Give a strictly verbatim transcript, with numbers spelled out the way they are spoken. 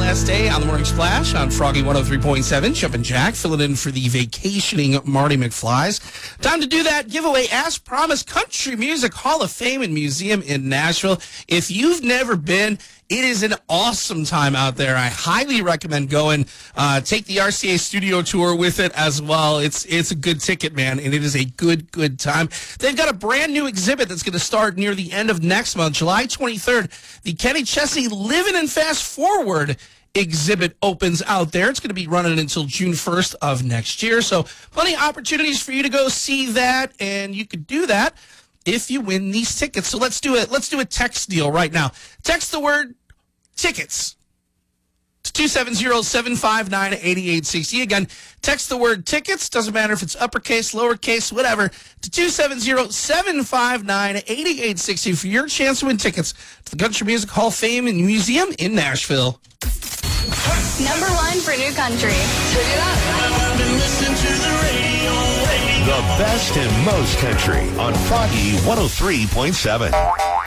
last day on the Morning Splash on Froggy one oh three point seven. Jumpin' Jack filling in for the vacationing Marty McFlies. Time to do that giveaway. As promised, Country Music Hall of Fame and Museum in Nashville. If you've never been, it is an awesome time out there. I highly recommend going. Uh, take the R C A studio tour with it as well. It's it's a good ticket, man, and it is a good, good time. They've got a brand new exhibit that's going to start near the end of next month, July twenty-third. The Kenny Chesney Living and Fast Forward exhibit opens out there. It's going to be running until June first of next year. So plenty of opportunities for you to go see that, and you could do that if you win these tickets. So let's do it. Let's do a text deal right now. Text the word tickets to two seven zero, seven five nine, eight eight six zero. Again, text the word tickets. Doesn't matter if it's uppercase, lowercase, whatever, to two seven zero, seven five nine, eight eight six zero for your chance to win tickets to the Country Music Hall of Fame and Museum in Nashville. Number one for new country. Turn it up. The best and most country on Froggy one oh three point seven.